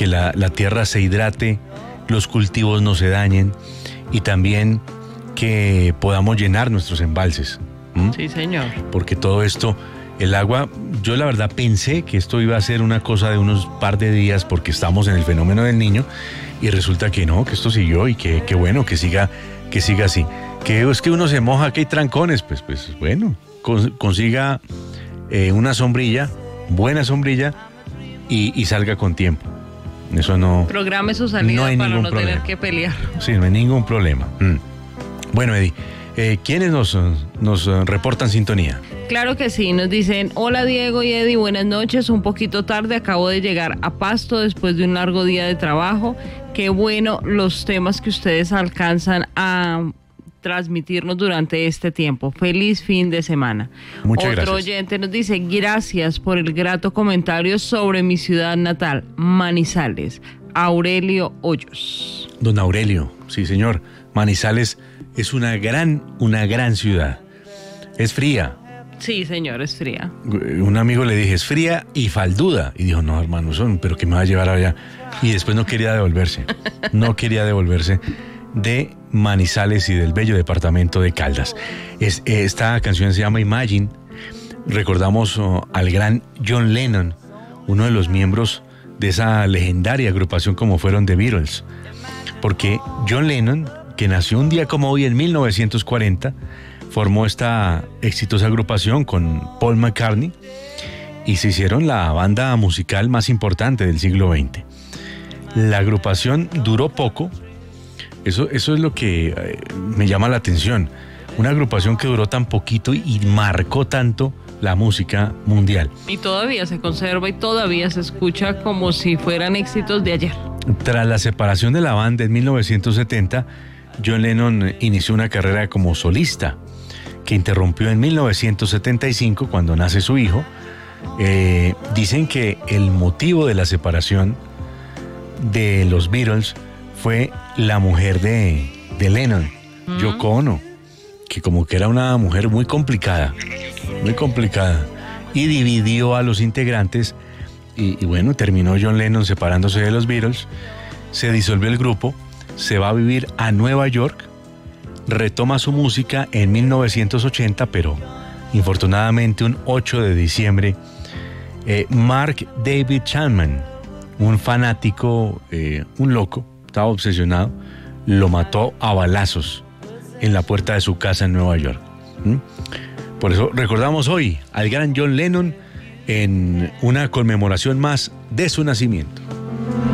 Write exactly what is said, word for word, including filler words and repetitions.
que la, la tierra se hidrate, los cultivos no se dañen y también que podamos llenar nuestros embalses. ¿Mm? Sí, señor. Porque todo esto, el agua, yo la verdad pensé que esto iba a ser una cosa de unos par de días porque estamos en el fenómeno del Niño y resulta que no, que esto siguió y que, que bueno, que siga, que siga así. Que es que uno se moja, que hay trancones, pues, pues bueno, cons- consiga eh, una sombrilla, buena sombrilla y, y salga con tiempo. Eso no... Programe su salida no hay para ningún no problema. tener que pelear. Sí, no hay ningún problema. Mm. Bueno, Eddie, eh, ¿quiénes nos, nos uh, reportan sintonía? Claro que sí, nos dicen, hola Diego y Eddie, buenas noches, un poquito tarde, acabo de llegar a Pasto después de un largo día de trabajo. Qué bueno los temas que ustedes alcanzan a transmitirnos durante este tiempo. Feliz fin de semana. Muchas Otro gracias. oyente nos dice, gracias por el grato comentario sobre mi ciudad natal, Manizales. Aurelio Hoyos. Don Aurelio, sí señor. Manizales es una gran, una gran ciudad. Es fría. Sí, señor, es fría. Un amigo le dije, es fría y falduda. Y dijo, no, hermano, son, pero ¿qué me va a llevar allá? Y después no quería devolverse. No quería devolverse de Manizales y del bello departamento de Caldas. Es, esta canción se llama Imagine. Recordamos oh, al gran John Lennon, uno de los miembros de esa legendaria agrupación como fueron The Beatles. Porque John Lennon, que nació un día como hoy en mil novecientos cuarenta, formó esta exitosa agrupación con Paul McCartney y se hicieron la banda musical más importante del siglo veinte. La agrupación duró poco, eso, eso es lo que eh, me llama la atención. Una agrupación que duró tan poquito y, y marcó tanto la música mundial. Y todavía se conserva y todavía se escucha como si fueran éxitos de ayer. Tras la separación de la banda en mil novecientos setenta, John Lennon inició una carrera como solista que interrumpió en mil novecientos setenta y cinco cuando nace su hijo. Eh, dicen que el motivo de la separación de los Beatles fue la mujer de, de Lennon, mm. Yoko Ono, que como que era una mujer muy complicada, muy complicada, y dividió a los integrantes y, y bueno, terminó John Lennon separándose de los Beatles, se disolvió el grupo, se va a vivir a Nueva York, retoma su música en mil novecientos ochenta, pero infortunadamente un ocho de diciembre, eh, Mark David Chapman, un fanático, eh, un loco, estaba obsesionado, lo mató a balazos en la puerta de su casa en Nueva York. ¿Mm? Por eso recordamos hoy al gran John Lennon en una conmemoración más de su nacimiento.